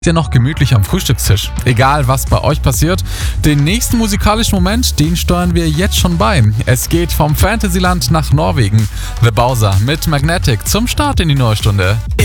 Ihr noch gemütlich am Frühstückstisch. Egal, was bei euch passiert, den nächsten musikalischen Moment, den steuern wir jetzt schon bei. Es geht vom Fantasyland nach Norwegen. The Bowser mit Magnetic zum Start in die neue Stunde.